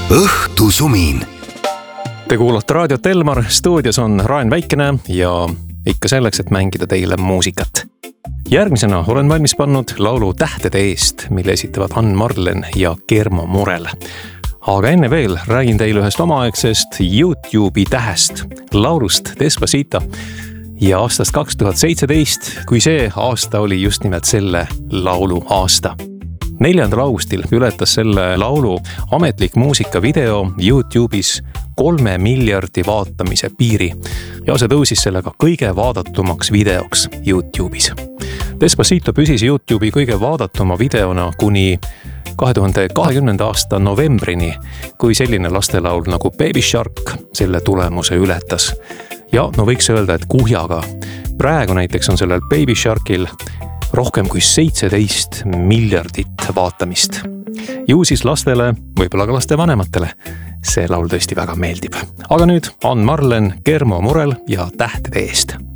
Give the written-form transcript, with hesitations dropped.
õhtusumin. Te kuulate raadiot Elmar, stuudios on Raen Väikene ja ikka selleks, et mängida teile muusikat. Järgmisena olen valmis pannud laulu Tähtede eest, mille esitavad Ann Marlen ja Germo Murel. Aga enne veel räägin teile ühest omaaegsest YouTube'i tähest, laulust Despacito ja aastast 2017, kui see aasta oli just nimelt selle laulu aasta. 4. augustil ületas selle laulu ametlik muusikavideo YouTube'is 3 miljardi vaatamise piiri ja see tõusis sellega kõige vaadatumaks videoks YouTube'is. Despacito püsis YouTube'i kõige vaadatuma videona kuni 2020. aasta novembrini, kui selline lastelaul nagu Baby Shark selle tulemuse ületas. Ja no võiks öelda, et kuhjaga. Praegu näiteks on sellel Baby Sharkil rohkem kui 17 miljardit vaatamist. Ju siis lastele, võib-olla ka laste vanematele, see laul tõesti väga meeldib. Aga nüüd Ann Marlen, Germo Murel ja Tähtede eest.